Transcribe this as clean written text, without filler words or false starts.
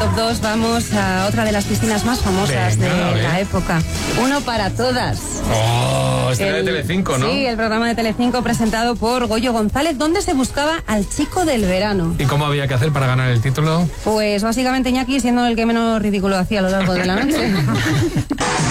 top 2 vamos a otra de las piscinas más famosas de la época. Uno para todas. Oh, este era de Telecinco, ¿no? Sí, el programa de Telecinco presentado por Goyo González, donde se buscaba al chico del verano. ¿Y cómo había que hacer para ganar el título? Pues básicamente Iñaki siendo el que menos ridículo hacía a lo largo de la noche.